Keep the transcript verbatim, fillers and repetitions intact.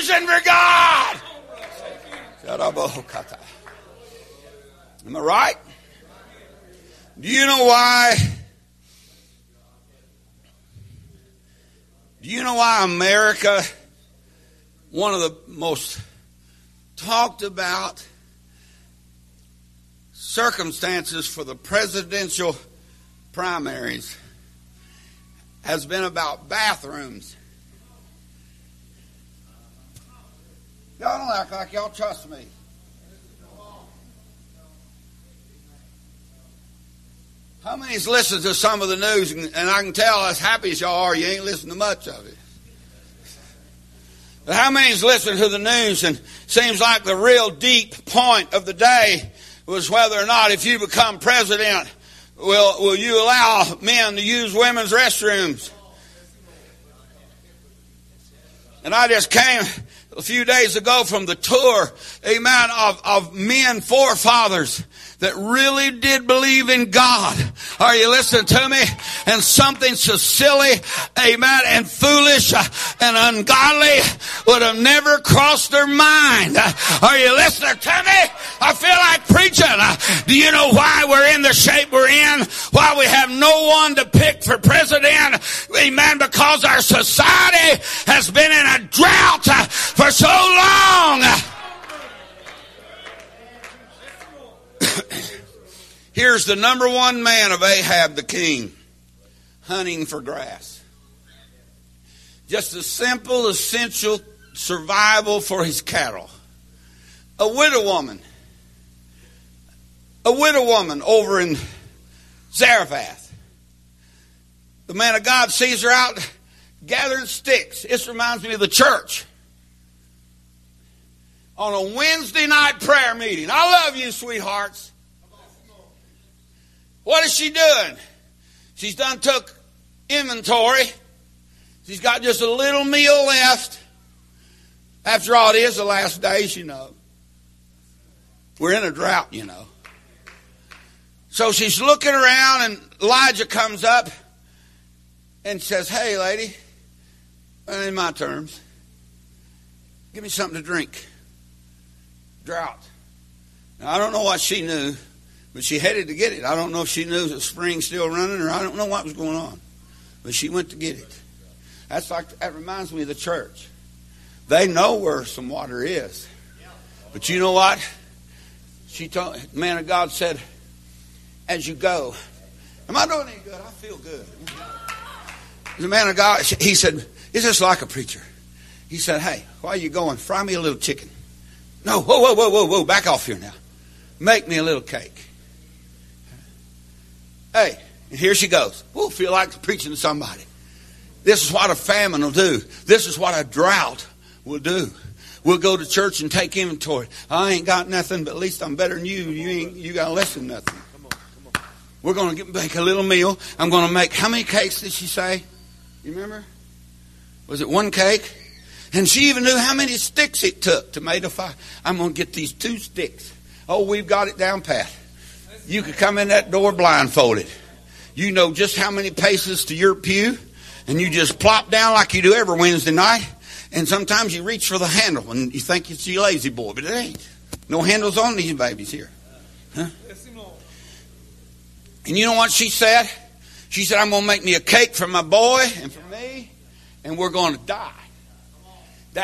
vision for God. Am I right? Do you know why? Do you know why America, one of the most talked about circumstances for the presidential primaries has been about bathrooms? Y'all don't act like y'all trust me. How many's listened to some of the news, and, and I can tell as happy as y'all are, you ain't listened to much of it. But how many's listened to the news, and seems like the real deep point of the day was whether or not, if you become president, will will you allow men to use women's restrooms? And I just came a few days ago from the tour, amen, of, of men forefathers that really did believe in God. Are you listening to me? And something so silly, amen, and foolish and ungodly would have never crossed their mind. Are you listening to me? I feel like preaching. Do you know why we're in the shape we're in? Why we have no one to pick for president? Amen, because our society has been in a drought for so long. Here's the number one man of Ahab the king, hunting for grass. Just a simple, essential survival for his cattle. A widow woman. A widow woman over in Zarephath. The man of God sees her out gathering sticks. This reminds me of the church. On a Wednesday night prayer meeting. I love you, sweethearts. What is she doing? She's done took inventory. She's got just a little meal left. After all, it is the last days, you know. We're in a drought, you know. So she's looking around, and Elijah comes up and says, "Hey, lady, in my terms, give me something to drink." Drought. Now, I don't know what she knew, but she headed to get it. I don't know if she knew the spring's still running, or I don't know what was going on. But she went to get it. That's like, that reminds me of the church. They know where some water is. But you know what? She told, the man of God said, as you go, am I doing any good? I feel good. The man of God, he said, it's just like a preacher. He said, hey, why are you going? Fry me a little chicken. No, whoa, whoa, whoa, whoa, whoa, back off here now. Make me a little cake. Hey, and here she goes. We'll feel like preaching to somebody. This is what a famine will do. This is what a drought will do. We'll go to church and take inventory. I ain't got nothing, but at least I'm better than you. You ain't, you got less than nothing. Come on, come on. We're going to make a little meal. I'm going to make, how many cakes did she say? You remember? Was it one cake? And she even knew how many sticks it took to make a fire. I'm going to get these two sticks. Oh, we've got it down pat. You could come in that door blindfolded. You know just how many paces to your pew. And you just plop down like you do every Wednesday night. And sometimes you reach for the handle and you think it's your lazy boy, but it ain't. No handles on these babies here. Huh? And you know what she said? She said, I'm going to make me a cake for my boy and for me, and we're going to die.